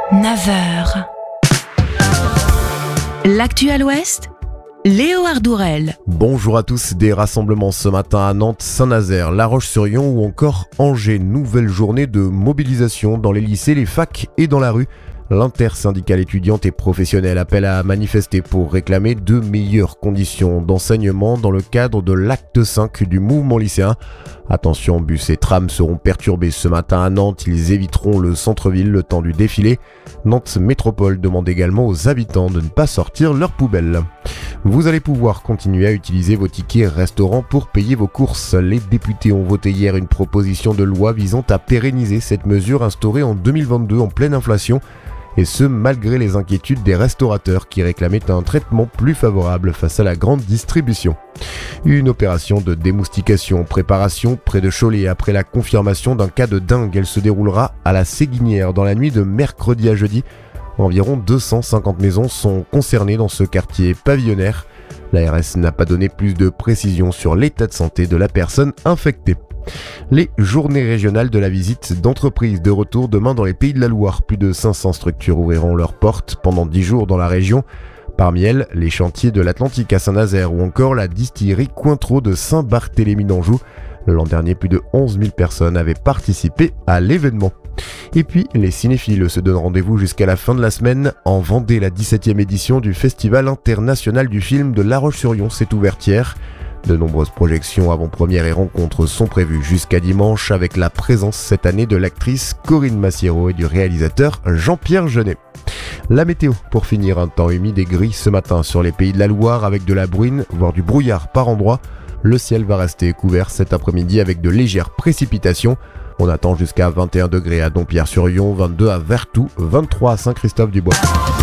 9h. L'actu à l'Ouest, Léo Ardourel. Bonjour à tous, des rassemblements ce matin à Nantes, Saint-Nazaire, La Roche-sur-Yon ou encore Angers. Nouvelle journée de mobilisation dans les lycées, les facs et dans la rue. L'intersyndicale étudiante et professionnelle appelle à manifester pour réclamer de meilleures conditions d'enseignement dans le cadre de l'acte 5 du mouvement lycéen. Attention, bus et trams seront perturbés ce matin à Nantes, ils éviteront le centre-ville le temps du défilé. Nantes Métropole demande également aux habitants de ne pas sortir leurs poubelles. Vous allez pouvoir continuer à utiliser vos tickets restaurants pour payer vos courses. Les députés ont voté hier une proposition de loi visant à pérenniser cette mesure instaurée en 2022 en pleine inflation. Et ce, malgré les inquiétudes des restaurateurs qui réclamaient un traitement plus favorable face à la grande distribution. Une opération de démoustication, préparation près de Cholet après la confirmation d'un cas de dengue. Elle se déroulera à la Séguinière dans la nuit de mercredi à jeudi. Environ 250 maisons sont concernées dans ce quartier pavillonnaire. L'ARS n'a pas donné plus de précisions sur l'état de santé de la personne infectée. Les journées régionales de la visite d'entreprise de retour demain dans les Pays de la Loire. Plus de 500 structures ouvriront leurs portes pendant 10 jours dans la région. Parmi elles, les chantiers de l'Atlantique à Saint-Nazaire ou encore la distillerie Cointreau de Saint-Barthélemy d'Anjou. L'an dernier, plus de 11 000 personnes avaient participé à l'événement. Et puis, les cinéphiles se donnent rendez-vous jusqu'à la fin de la semaine. En Vendée, la 17e édition du Festival international du film de La Roche-sur-Yon s'est ouverte hier. De nombreuses projections avant-premières et rencontres sont prévues jusqu'à dimanche avec la présence cette année de l'actrice Corinne Massiero et du réalisateur Jean-Pierre Jeunet. La météo, pour finir, un temps humide et gris ce matin sur les Pays de la Loire avec de la bruine, voire du brouillard par endroits. Le ciel va rester couvert cet après-midi avec de légères précipitations. On attend jusqu'à 21 degrés à Dompierre-sur-Yon, 22 à Vertou, 23 à Saint-Christophe-du-Bois.